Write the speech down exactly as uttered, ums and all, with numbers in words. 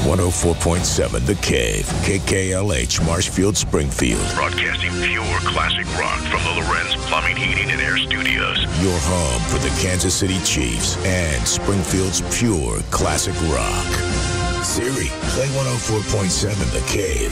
one oh four point seven The Cave, K K L H, Marshfield, Springfield. Broadcasting pure classic rock from the Lorenz Plumbing, Heating, and Air Studios. Your home for the Kansas City Chiefs and Springfield's pure classic rock. Siri, play one oh four point seven The Cave.